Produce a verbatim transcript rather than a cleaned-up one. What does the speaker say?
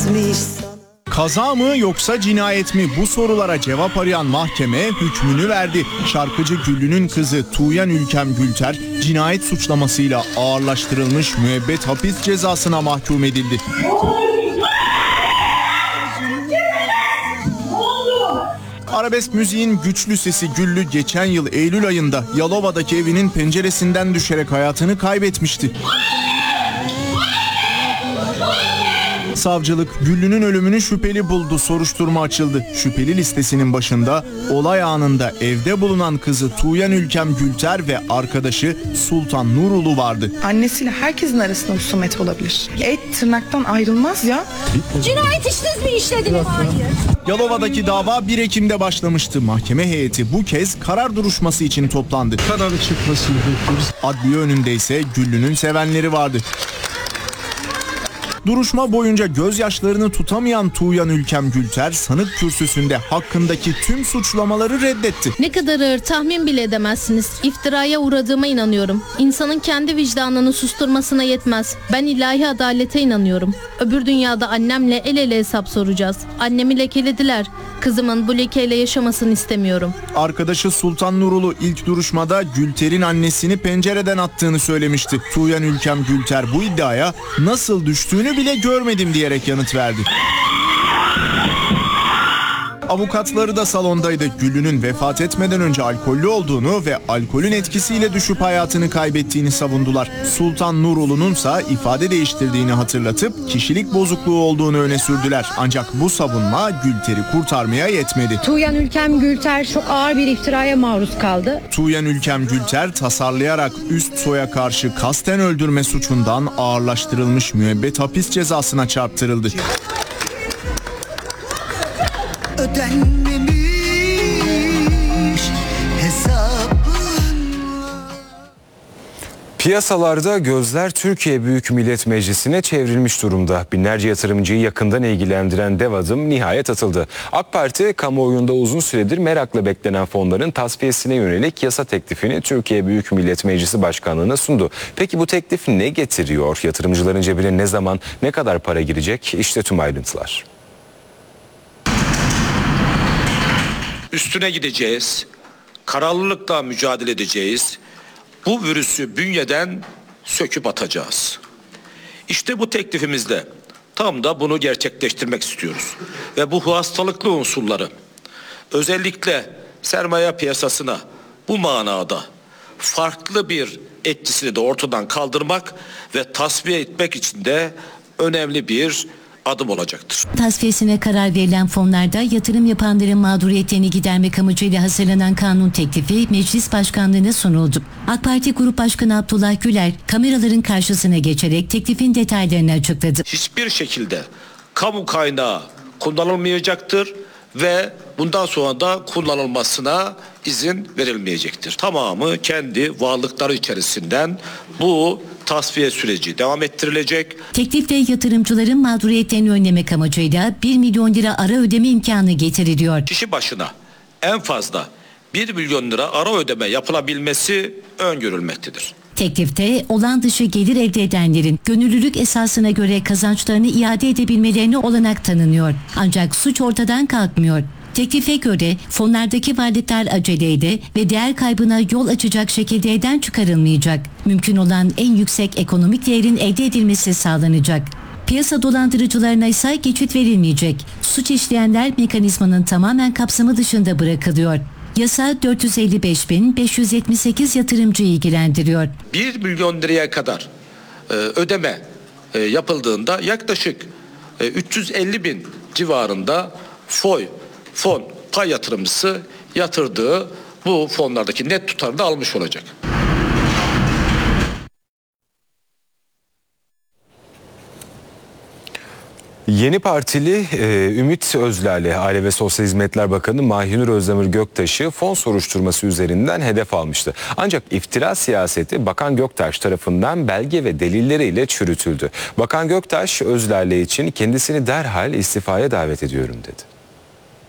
çizmiş sana. Kaza mı yoksa cinayet mi? Bu sorulara cevap arayan mahkeme hükmünü verdi. Şarkıcı Güllü'nün kızı Tuğyan Ülkem Gülter cinayet suçlamasıyla ağırlaştırılmış müebbet hapis cezasına mahkum edildi. Arabesk müziğin güçlü sesi Güllü geçen yıl Eylül ayında Yalova'daki evinin penceresinden düşerek hayatını kaybetmişti. Savcılık Güllü'nün ölümünü şüpheli buldu, soruşturma açıldı. Şüpheli listesinin başında olay anında evde bulunan kızı Tuğyan Ülkem Gülter ve arkadaşı Sultan Nurulu vardı. Annesiyle herkesin arasında husumet olabilir. Et tırnaktan ayrılmaz ya. Cinayet işiniz mi işlediniz? Hayır. Yalova'daki dava bir Ekim'de başlamıştı. Mahkeme heyeti bu kez karar duruşması için toplandı. Kararı çıkmasını bekliyoruz. Adliye önünde ise Güllü'nün sevenleri vardı. Duruşma boyunca gözyaşlarını tutamayan Tuğyan Ülkem Gülter sanık kürsüsünde hakkındaki tüm suçlamaları reddetti. Ne kadar ağır tahmin bile edemezsiniz. İftiraya uğradığıma inanıyorum. İnsanın kendi vicdanını susturmasına yetmez. Ben ilahi adalete inanıyorum. Öbür dünyada annemle el ele hesap soracağız. Annemi lekelediler. Kızımın bu lekeyle yaşamasını istemiyorum. Arkadaşı Sultan Nurulu ilk duruşmada Gülter'in annesini pencereden attığını söylemişti. Tuğyan Ülkem Gülter bu iddiaya nasıl düştüğünü bile görmedim diyerek yanıt verdi. Avukatları da salondaydı. Güllü'nün vefat etmeden önce alkollü olduğunu ve alkolün etkisiyle düşüp hayatını kaybettiğini savundular. Sultan Nurulu'nun ise ifade değiştirdiğini hatırlatıp kişilik bozukluğu olduğunu öne sürdüler. Ancak bu savunma Gülter'i kurtarmaya yetmedi. Tuğyan Ülkem Gülter çok ağır bir iftiraya maruz kaldı. Tuğyan Ülkem Gülter tasarlayarak üst soya karşı kasten öldürme suçundan ağırlaştırılmış müebbet hapis cezasına çarptırıldı. Ödenmemiş hesabın. Piyasalarda gözler Türkiye Büyük Millet Meclisi'ne çevrilmiş durumda. Binlerce yatırımcıyı yakından ilgilendiren dev adım nihayet atıldı. AK Parti kamuoyunda uzun süredir merakla beklenen fonların tasfiyesine yönelik yasa teklifini Türkiye Büyük Millet Meclisi Başkanlığı'na sundu. Peki bu teklif ne getiriyor? Yatırımcıların cebine ne zaman, ne kadar para girecek? İşte tüm ayrıntılar. Üstüne gideceğiz, kararlılıkla mücadele edeceğiz, bu virüsü bünyeden söküp atacağız. İşte bu teklifimizle tam da bunu gerçekleştirmek istiyoruz. Ve bu hastalıklı unsurları özellikle sermaye piyasasına bu manada farklı bir etkisini de ortadan kaldırmak ve tasfiye etmek için de önemli bir adım olacaktır. Tasfiyesine karar verilen fonlarda yatırım yapanların mağduriyetlerini gidermek amacıyla hazırlanan kanun teklifi Meclis Başkanlığı'na sunuldu. AK Parti Grup Başkanı Abdullah Güler kameraların karşısına geçerek teklifin detaylarını açıkladı. Hiçbir şekilde kamu kaynağı kullanılmayacaktır ve bundan sonra da kullanılmasına izin verilmeyecektir. Tamamı kendi varlıkları içerisinden bu tasfiye süreci devam ettirilecek. Teklifte yatırımcıların mağduriyetlerini önlemek amacıyla bir milyon lira ara ödeme imkanı getiriliyor. Kişi başına en fazla bir milyon lira ara ödeme yapılabilmesi öngörülmektedir. Teklifte olağan dışı gelir elde edenlerin gönüllülük esasına göre kazançlarını iade edebilmelerine olanak tanınıyor. Ancak suç ortadan kalkmıyor. Teklife göre fonlardaki varlıklar aceleyle ve değer kaybına yol açacak şekilde elden çıkarılmayacak. Mümkün olan en yüksek ekonomik değerin elde edilmesi sağlanacak. Piyasa dolandırıcılarına ise geçit verilmeyecek. Suç işleyenler mekanizmanın tamamen kapsamı dışında bırakılıyor. Yasa dört yüz elli beş bin beş yüz yetmiş sekiz yatırımcıyı ilgilendiriyor. bir milyon liraya kadar e, ödeme e, yapıldığında yaklaşık e, üç yüz elli bin civarında foy, fon, pay yatırımcısı yatırdığı bu fonlardaki net tutarını da almış olacak. Yeni Partili e, Ümit Özlale, Aile ve Sosyal Hizmetler Bakanı Mahinur Özdemir Göktaş'ı fon soruşturması üzerinden hedef almıştı. Ancak iftira siyaseti Bakan Göktaş tarafından belge ve delilleriyle çürütüldü. Bakan Göktaş, Özlale için kendisini derhal istifaya davet ediyorum dedi.